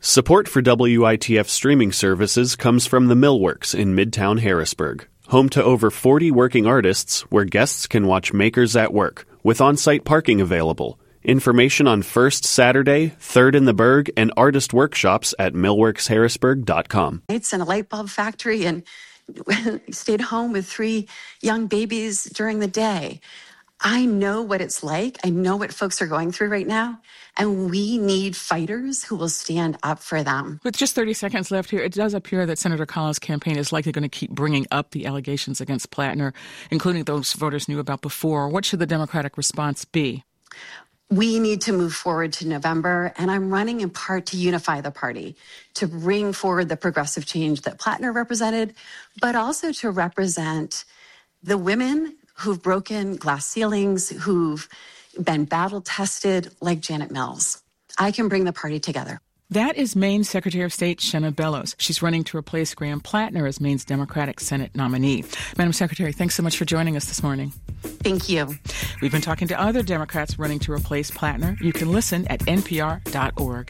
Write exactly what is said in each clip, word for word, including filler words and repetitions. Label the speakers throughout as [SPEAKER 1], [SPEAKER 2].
[SPEAKER 1] Support for W I T F streaming services comes from the Millworks in Midtown Harrisburg, home to over forty working artists where guests can watch makers at work, with on-site parking available. Information on First Saturday, Third in the Berg, and artist workshops at millworks harrisburg dot com.
[SPEAKER 2] It's in a light bulb factory and stayed home with three young babies during the day. I know what it's like. I know what folks are going through right now. And we need fighters who will stand up for them.
[SPEAKER 3] With just thirty seconds left here, it does appear that Senator Collins' campaign is likely going to keep bringing up the allegations against Plattner, including those voters knew about before. What should the Democratic response be?
[SPEAKER 2] We need to move forward to November, and I'm running in part to unify the party, to bring forward the progressive change that Plattner represented, but also to represent the women who've broken glass ceilings, who've been battle-tested like Janet Mills. I can bring the party together.
[SPEAKER 3] That is Maine Secretary of State Shenna Bellows. She's running to replace Graham Plattner as Maine's Democratic Senate nominee. Madam Secretary, thanks so much for joining us this morning.
[SPEAKER 2] Thank you.
[SPEAKER 3] We've been talking to other Democrats running to replace Plattner. You can listen at N P R dot org.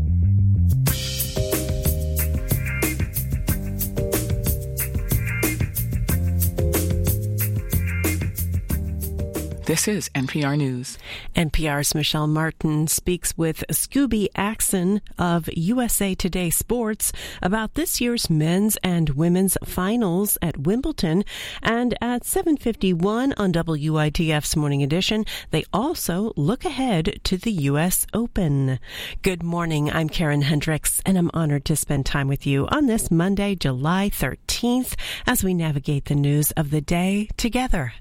[SPEAKER 3] This is N P R News.
[SPEAKER 4] N P R's Michelle Martin speaks with Scooby Axon of U S A Today Sports about this year's men's and women's finals at Wimbledon. And at seven fifty-one on W I T F's Morning Edition, they also look ahead to the U S Open. Good morning. I'm Karen Hendricks, and I'm honored to spend time with you on this Monday, July thirteenth, as we navigate the news of the day together.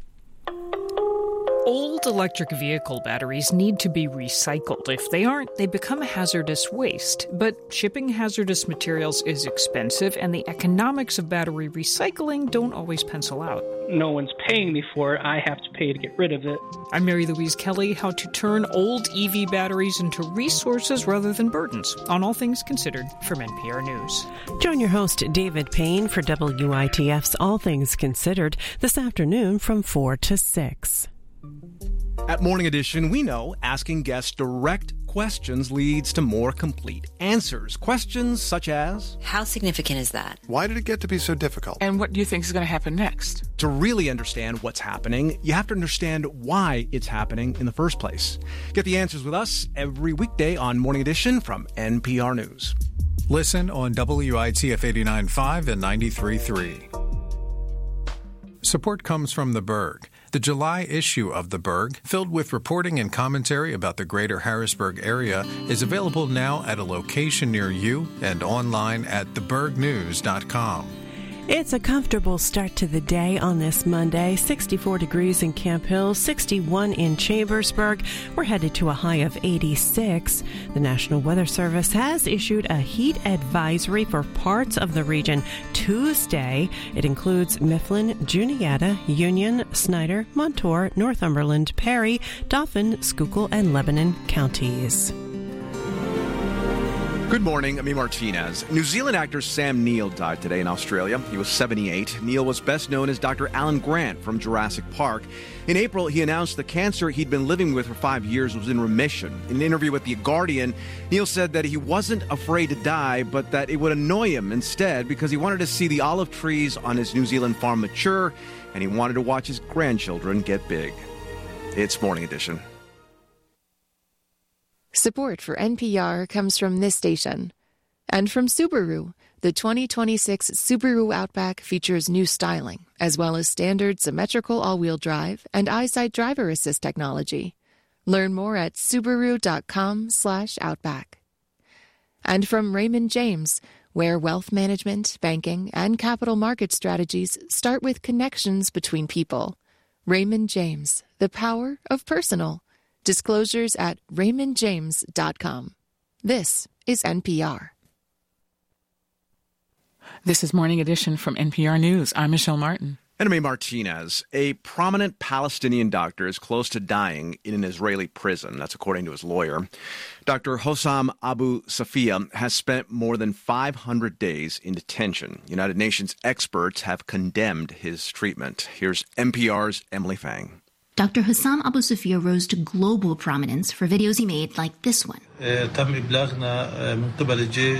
[SPEAKER 5] Old electric vehicle batteries need to be recycled. If they aren't, they become hazardous waste. But shipping hazardous materials is expensive, and the economics of battery recycling don't always pencil out.
[SPEAKER 6] No one's paying me for it. I have to pay to get rid of it.
[SPEAKER 5] I'm Mary Louise Kelly. How to turn old E V batteries into resources rather than burdens, on All Things Considered from N P R News.
[SPEAKER 4] Join your host, David Payne, for W I T F's All Things Considered this afternoon from four to six.
[SPEAKER 7] At Morning Edition, we know asking guests direct questions leads to more complete answers. Questions such as,
[SPEAKER 8] how significant is that?
[SPEAKER 9] Why did it get to be so difficult?
[SPEAKER 3] And what do you think is going to happen next?
[SPEAKER 7] To really understand what's happening, you have to understand why it's happening in the first place. Get the answers with us every weekday on Morning Edition from N P R News.
[SPEAKER 10] Listen on W I T F eighty-nine point five and ninety-three point three. Support comes from The Berg, the July issue of The Berg, filled with reporting and commentary about the greater Harrisburg area, is available now at a location near you and online at the berg news dot com.
[SPEAKER 4] It's a comfortable start to the day on this Monday. sixty-four degrees in Camp Hill, sixty-one in Chambersburg. We're headed to a high of eighty-six. The National Weather Service has issued a heat advisory for parts of the region Tuesday. It includes Mifflin, Juniata, Union, Snyder, Montour, Northumberland, Perry, Dauphin, Schuylkill, and Lebanon counties.
[SPEAKER 7] Good morning, I'm E. Martinez. New Zealand actor Sam Neill died today in Australia. He was seventy-eight. Neill was best known as Doctor Alan Grant from Jurassic Park. In April, he announced the cancer he'd been living with for five years was in remission. In an interview with The Guardian, Neill said that he wasn't afraid to die, but that it would annoy him instead because he wanted to see the olive trees on his New Zealand farm mature, and he wanted to watch his grandchildren get big. It's Morning Edition.
[SPEAKER 11] Support for N P R comes from this station. And from Subaru, the twenty twenty-six Subaru Outback features new styling, as well as standard symmetrical all-wheel drive and EyeSight driver assist technology. Learn more at Subaru.com slash Outback. And from Raymond James, where wealth management, banking, and capital market strategies start with connections between people. Raymond James, the power of personal. Disclosures at raymond james dot com. This is N P R.
[SPEAKER 3] This is Morning Edition from N P R News. I'm Michelle Martin.
[SPEAKER 7] And I'm A. Martinez. A prominent Palestinian doctor is close to dying in an Israeli prison. That's according to his lawyer. Doctor Hossam Abu Safia has spent more than five hundred days in detention. United Nations experts have condemned his treatment. Here's N P R's Emily Fang.
[SPEAKER 12] Doctor Hossam Abu Safia rose to global prominence for videos he made like this one.